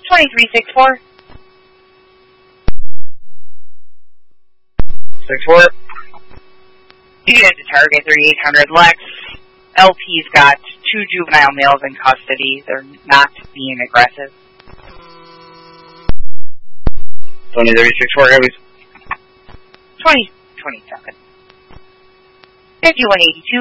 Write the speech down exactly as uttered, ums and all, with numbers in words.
twenty-three six four. six four. Unit to target thirty-eight hundred Lex. L P's got two juvenile males in custody. They're not being aggressive. Tony thirty-six four, Airways. twenty twenty-seven. fifty-one eighty-two.